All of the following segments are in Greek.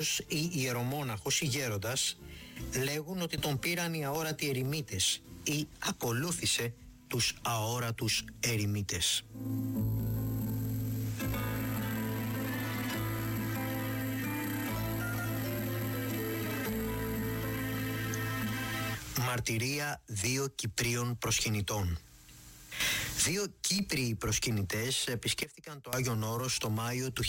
Αθανάσιος ή ιερομόναχος ή γέροντας, λέγουν ότι τον πήραν οι αόρατοι ερημίτες ή ακολούθησε τους αόρατους ερημίτες. Μαρτυρία 2 Κυπρίων προσκυνητών. 2 Κύπριοι προσκυνητές επισκέφθηκαν το Άγιον Όρος το Μάιο του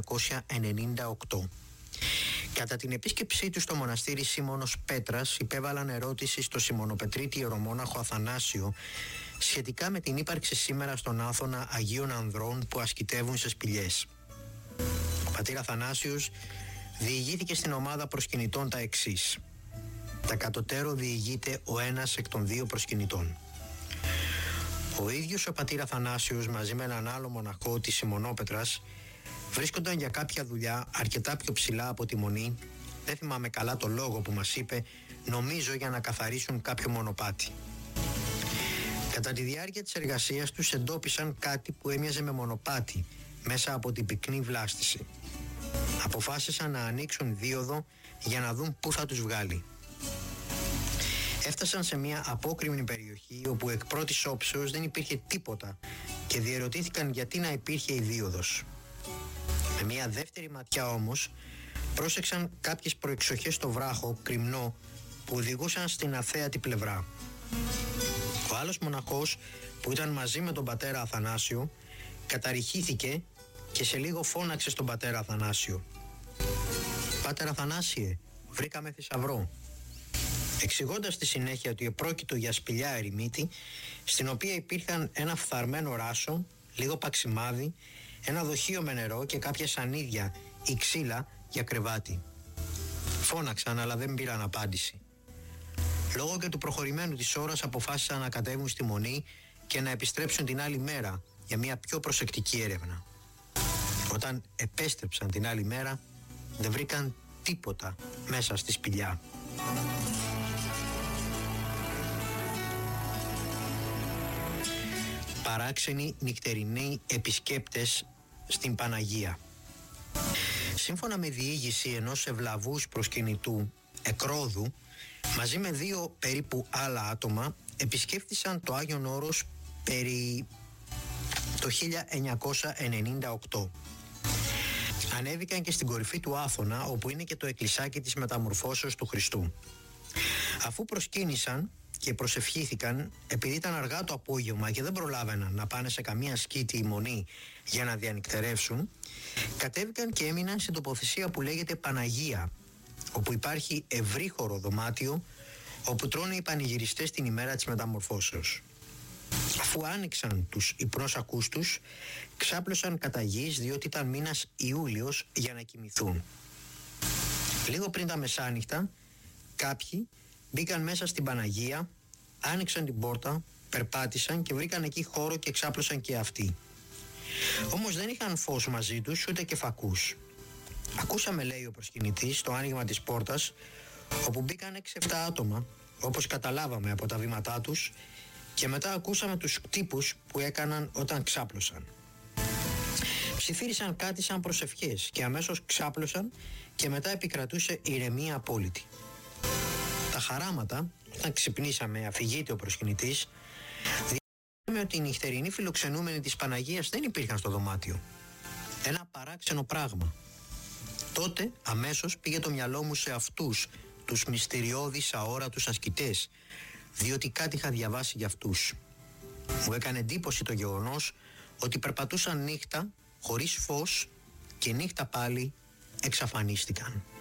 1998. Κατά την επίσκεψή τους στο μοναστήρι Σίμωνος Πέτρας υπέβαλαν ερώτηση στο Σιμωνοπετρίτη ιερομόναχο Αθανάσιο σχετικά με την ύπαρξη σήμερα στον Άθωνα Αγίων Ανδρών που ασκητεύουν σε σπηλιές. Ο πατήρ Αθανάσιος διηγήθηκε στην ομάδα προσκυνητών τα εξής. Τα κατωτέρω διηγείται ο ένας εκ των 2 προσκυνητών. Ο ίδιος ο πατήρ Αθανάσιος μαζί με έναν άλλο μοναχό της Σιμωνόπετρας βρίσκονταν για κάποια δουλειά αρκετά πιο ψηλά από τη μονή, δεν θυμάμαι καλά το λόγο που μας είπε, νομίζω για να καθαρίσουν κάποιο μονοπάτι. Κατά τη διάρκεια της εργασίας τους εντόπισαν κάτι που έμοιαζε με μονοπάτι μέσα από την πυκνή βλάστηση. Αποφάσισαν να ανοίξουν δίωδο για να δουν πού θα τους βγάλει. Έφτασαν σε μια απόκρημνη περιοχή όπου εκ πρώτης όψεως δεν υπήρχε τίποτα και διερωτήθηκαν γιατί να υπήρχε η δίωδος. Με μια δεύτερη ματιά όμως πρόσεξαν κάποιες προεξοχές στο βράχο κρυμνό που οδηγούσαν στην αθέατη πλευρά. Ο άλλος μοναχός που ήταν μαζί με τον πατέρα Αθανάσιο καταρριχήθηκε και σε λίγο φώναξε στον πατέρα Αθανάσιο. «Πάτερ Αθανάσιε, βρήκαμε θησαυρό», εξηγώντας στη συνέχεια ότι επρόκειτο για σπηλιά ερημίτη στην οποία υπήρχαν ένα φθαρμένο ράσο, λίγο παξιμάδι, ένα δοχείο με νερό και κάποια σανίδια ή ξύλα για κρεβάτι. Φώναξαν αλλά δεν πήραν απάντηση. Λόγω και του προχωρημένου της ώρας αποφάσισαν να κατέβουν στη μονή και να επιστρέψουν την άλλη μέρα για μια πιο προσεκτική έρευνα. Όταν επέστρεψαν την άλλη μέρα δεν βρήκαν τίποτα μέσα στη σπηλιά. Παράξενοι νυχτερινοί επισκέπτες στην Παναγία. Σύμφωνα με διήγηση ενός ευλαβούς προσκυνητού Εκρόδου, μαζί με 2 περίπου άλλα άτομα επισκέφθησαν το Άγιον Όρος περί το 1998. Ανέβηκαν και στην κορυφή του Άθωνα, όπου είναι και το εκκλησάκι της Μεταμορφώσεως του Χριστού. Αφού προσκύνησαν και προσευχήθηκαν, επειδή ήταν αργά το απόγευμα και δεν προλάβαιναν να πάνε σε καμία σκήτη ή μονή για να διανυκτερεύσουν, κατέβηκαν και έμειναν στην τοποθεσία που λέγεται Παναγία, όπου υπάρχει ευρύχωρο δωμάτιο όπου τρώνε οι πανηγυριστές την ημέρα της Μεταμορφώσεως. Αφού άνοιξαν τους υπνόσακούς τους, ξάπλωσαν κατά γης διότι ήταν μήνας Ιούλιος για να κοιμηθούν. Λίγο πριν τα μεσάνυχτα, κάποιοι μπήκαν μέσα στην Παναγία, άνοιξαν την πόρτα, περπάτησαν και βρήκαν εκεί χώρο και ξάπλωσαν και αυτοί. Όμως δεν είχαν φως μαζί τους ούτε και φακούς. Ακούσαμε, λέει ο προσκυνητής, το άνοιγμα της πόρτας, όπου μπήκαν 6-7 άτομα, όπως καταλάβαμε από τα βήματά τους, και μετά ακούσαμε τους κτύπους που έκαναν όταν ξάπλωσαν. Ψιθύρισαν κάτι σαν προσευχές και αμέσως ξάπλωσαν και μετά επικρατούσε ηρεμία απόλυτη. Τα χαράματα, όταν ξυπνήσαμε, αφηγείται ο προσκυνητής, διαπιστώσαμε ότι οι νυχτερινοί φιλοξενούμενοι της Παναγίας δεν υπήρχαν στο δωμάτιο. Ένα παράξενο πράγμα. Τότε αμέσως πήγε το μυαλό μου σε αυτούς τους μυστηριώδεις αόρατους ασκητές, διότι κάτι είχα διαβάσει για αυτούς. Μου έκανε εντύπωση το γεγονός ότι περπατούσαν νύχτα χωρίς φως και νύχτα πάλι εξαφανίστηκαν.